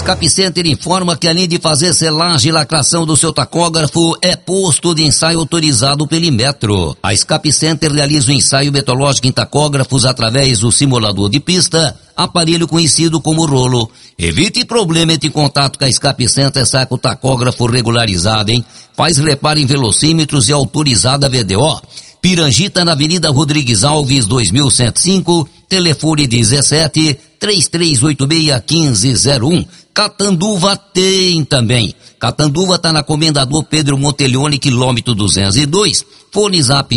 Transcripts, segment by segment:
Scap Center informa que além de fazer selagem e lacração do seu tacógrafo, é posto de ensaio autorizado pelo Inmetro. A Scap Center realiza o ensaio metrológico em tacógrafos através do simulador de pista, aparelho conhecido como rolo. Evite problema, entre em contato com a Scap Center, sai com o tacógrafo regularizado, hein? Faz reparo em velocímetros e autorizada VDO. Pirangita, na Avenida Rodrigues Alves, 2105, telefone 17-3386-1501. Catanduva tem também. Catanduva tá na Comendador Pedro Monteleone, quilômetro 202, fone zap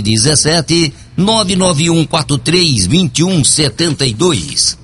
17-99143-2172.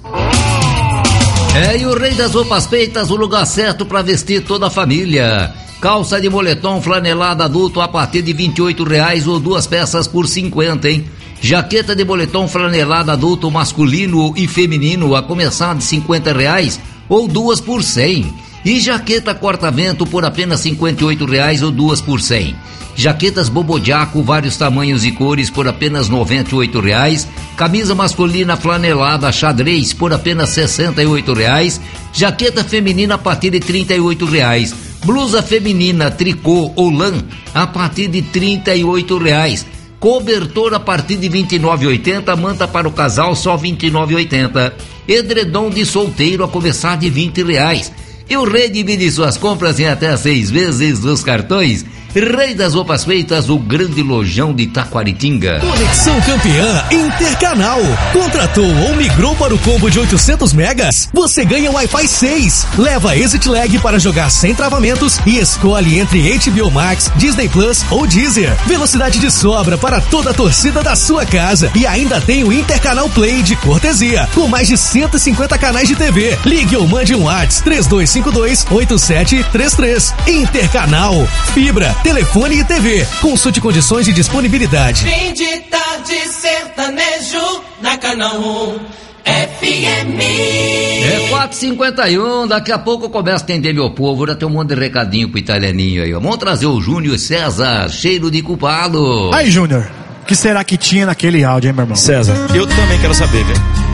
E o Rei das Roupas Feitas, o lugar certo para vestir toda a família. Calça de moletom flanelada adulto a partir de R$28 ou 2 peças por 50, hein? Jaqueta de moletom flanelada adulto masculino e feminino a começar de R$50 ou 2 por 100. E jaqueta corta-vento por apenas R$58 ou 2 por 100. Jaquetas Bobojaco, vários tamanhos e cores por apenas R$98. Camisa masculina flanelada xadrez por apenas R$68. Jaqueta feminina a partir de R$38. Blusa feminina tricô ou lã a partir de R$38. Cobertor a partir de R$29,80. Manta para o casal só R$29,80. Edredom de solteiro a começar de R$20. E o Rei divide suas compras em até 6 vezes nos cartões. Rei das Roupas Feitas, o grande lojão de Taquaritinga. Conexão Campeã Intercanal. Contratou ou migrou para o combo de 800 megas? Você ganha Wi-Fi 6. Leva Exit Lag para jogar sem travamentos e escolhe entre HBO Max, Disney Plus ou Deezer. Velocidade de sobra para toda a torcida da sua casa. E ainda tem o Intercanal Play de cortesia, com mais de 150 canais de TV. Ligue ou mande um WhatsApp 3252-8733. Intercanal. Fibra, telefone e TV. Consulte condições de disponibilidade. Fim de tarde sertanejo na Canal 1 FM. É 4h51, daqui a pouco eu começo a atender meu povo. Já tem um monte de recadinho pro italianinho aí, ó. Vamos trazer o Júnior César, cheiro de culpado. Aí, Júnior, o que será que tinha naquele áudio, hein, meu irmão? César, eu também quero saber, velho.